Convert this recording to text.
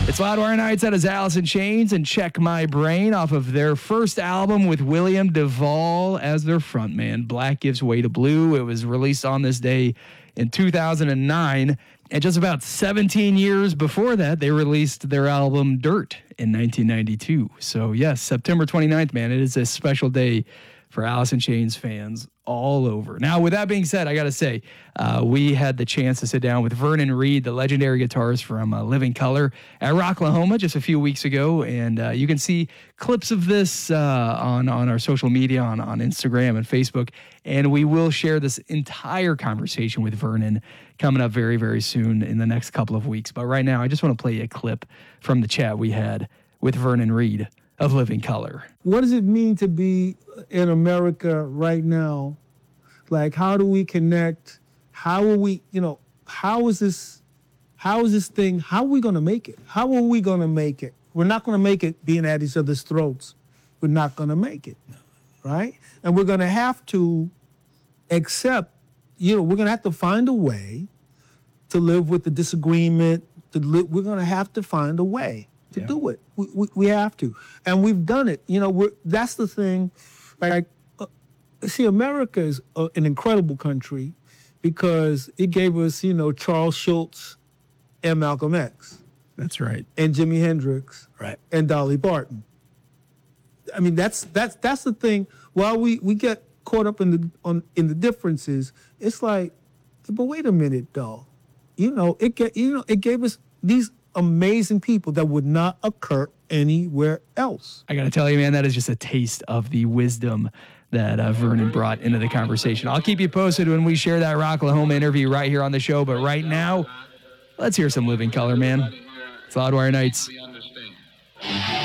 It's Loudwire Nights. That is Alice in Chains and Check My Brain off of their first album with William Duvall as their frontman. Black Gives Way to Blue. It was released on this day in 2009. And just about 17 years before that, they released their album Dirt in 1992. So yes, September 29th, man, it is a special day for Alice in Chains fans all over. Now, with that being said, I got to say, we had the chance to sit down with Vernon Reid, the legendary guitarist from Living Colour at Rocklahoma just a few weeks ago. And you can see clips of this on our social media, on Instagram and Facebook. And we will share this entire conversation with Vernon coming up very, very soon in the next couple of weeks. But right now, I just want to play a clip from the chat we had with Vernon Reid of Living Colour. What does it mean to be in America right now? Like, how do we connect? How are we, how is this thing, how are we going to make it? How are we going to make it? We're not going to make it being at each other's throats. We're not going to make it, right? And we're going to have to accept, we're going to have to find a way to live with the disagreement. We're going to have to find a way to do it. We have to. And we've done it. That's the thing. See, America is an incredible country because it gave us, Charles Schultz and Malcolm X. That's right. And Jimi Hendrix. Right. And Dolly Parton. I mean, that's the thing. While we get caught up in the differences, it's like, but wait a minute, though. It gave us these amazing people that would not occur anywhere else. I got to tell you, man, that is just a taste of the wisdom that Vernon brought into the conversation. I'll keep you posted when we share that Rocklahoma interview right here on the show. But right now, let's hear some Living Colour, man. It's Loudwire Nights.